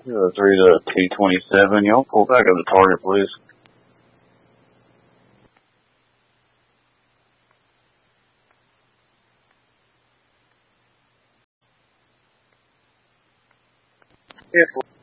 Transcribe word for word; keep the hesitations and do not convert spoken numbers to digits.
Uh, three to T twenty-seven. Y'all pull back of the target, please. Careful.